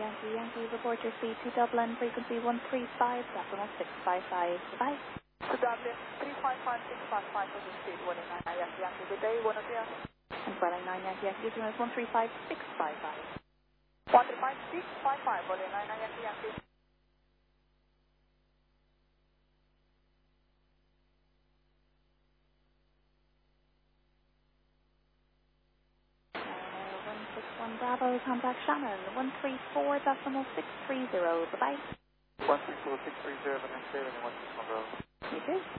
Yankee, report your speed to Dublin, frequency 135, decimal 655. Goodbye. To Dublin, 355-655 for the speed, 189 Yankee, good day, 103. And Welling 9 Yankee, decimal 135, 655. 135-655, 189 Yankee. Bravo, contact Shannon, 134, decimal 630. Bye-bye. 134-630, but I'm saving 161 Bravo. You too.